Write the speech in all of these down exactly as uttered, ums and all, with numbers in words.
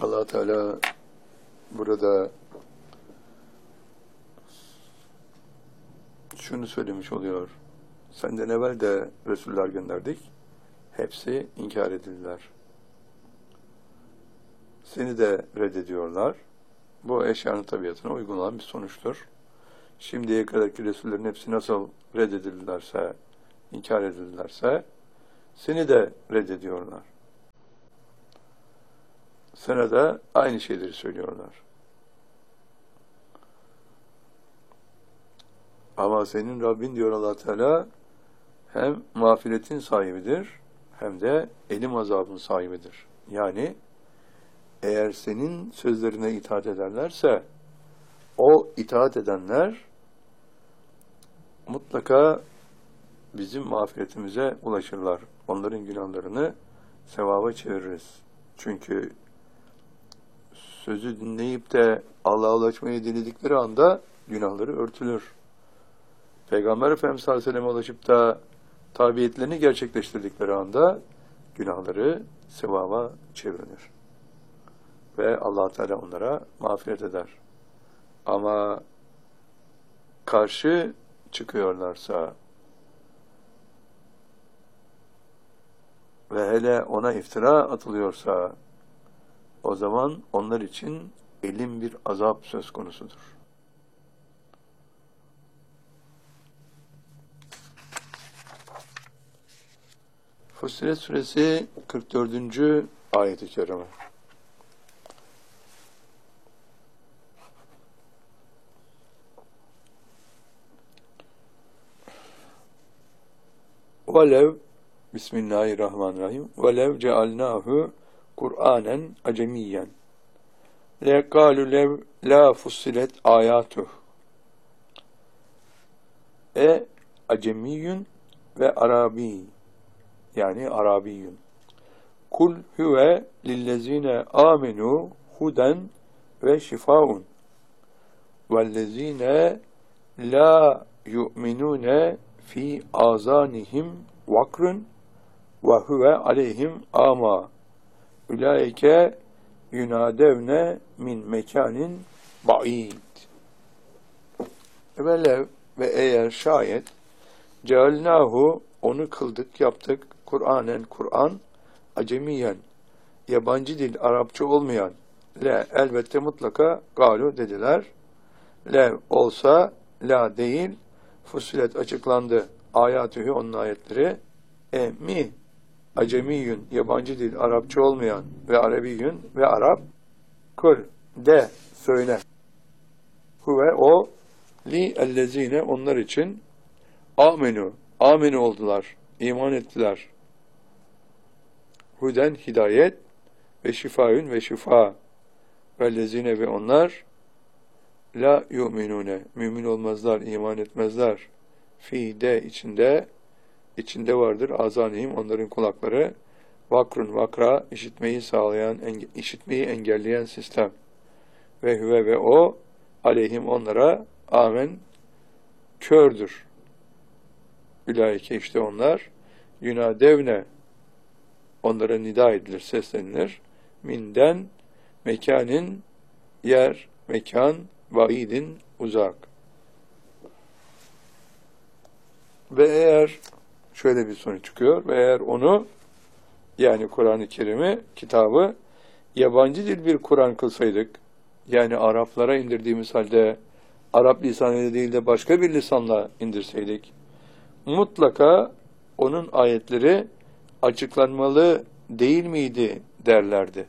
Allah Teala burada şunu söylemiş oluyor. Senden evvel de Resuller gönderdik. Hepsi inkar edildiler. Seni de reddediyorlar. Bu eşyanın tabiatına uygun olan bir sonuçtur. Şimdiye kadarki Resullerin hepsi nasıl reddedildilerse, inkar edildilerse, seni de reddediyorlar. Sana da aynı şeyleri söylüyorlar. Ama senin Rabbin diyor Allah Teala hem mağfiretin sahibidir hem de elim azabın sahibidir. Yani eğer senin sözlerine itaat ederlerse o itaat edenler mutlaka bizim mağfiretimize ulaşırlar. Onların günahlarını sevaba çeviririz. Çünkü sözü dinleyip de Allah'a ulaşmayı diledikleri anda günahları örtülür. Peygamber Efendimiz sallallahu aleyhi ve sellem'e ulaşıp da tabiyetlerini gerçekleştirdikleri anda günahları sevaba çevrilir. Ve Allah Teala onlara mağfiret eder. Ama karşı çıkıyorlarsa ve hele ona iftira atılıyorsa o zaman onlar için elin bir azap söz konusudur. Fussilet Suresi kırk dördüncü ayet-i kerime. وَلَوْ Bismillahirrahmanirrahim. وَلَوْ جَعَلْنَاهُ قُرْآنًا عَجَمِيًّا لَيَقَالُ لَوْ لَا فُصِّلَتْ آيَاتُهُ E acemiyyün ve arabi, yani arabiyyün. Kul huve lillezine amenu huden ve şifaun vellezine la yu'minune fi azanihim vakrun ve huve aleyhim ama ulaike yunadevne min mekanin ba'id. Velev ve eğer şayet cealnahu onu kıldık, yaptık, Kur'anen Kur'an, acemiyen, yabancı dil, Arapça olmayan, le elbette mutlaka galu dediler. Le olsa, la değil, fusilet açıklandı, ayatühü onun ayetleri, e mi, acemiyyün, yabancı dil, Arapça olmayan ve Arabiyyün ve Arap, kul, de, söyle. Huve o, li ellezine onlar için, amenu, amenu oldular, iman ettiler. Huden hidayet ve şifaün ve şifa vellezine ve onlar la yu'minune mümin olmazlar, iman etmezler. Fi de içinde içinde vardır azanihim onların kulakları vakrun vakra işitmeyi sağlayan enge, işitmeyi engelleyen sistem ve hüve ve o aleyhim onlara amen kördür. Ülaike işte onlar yunadevne onlara nida edilir, seslenilir. Minden mekanin yer, mekan, vaidin uzak. Ve eğer şöyle bir sonuç çıkıyor ve eğer onu yani Kur'an-ı Kerim'i, kitabı yabancı dil bir Kur'an kılsaydık, yani Araplara indirdiğimiz halde Arap lisanıyla değil de başka bir lisanla indirseydik, mutlaka onun ayetleri açıklanmalı değil miydi derlerdi.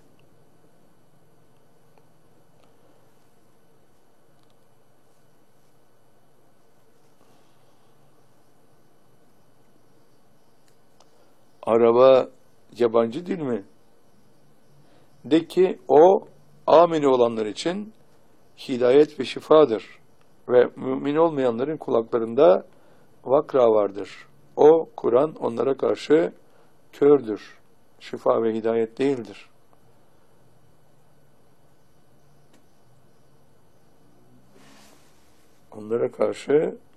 Araba yabancı dil mi? De ki o amini olanlar için hidayet ve şifadır ve mümin olmayanların kulaklarında vakra vardır. O Kur'an onlara karşı kördür. Şifa ve hidayet değildir. Onlara karşı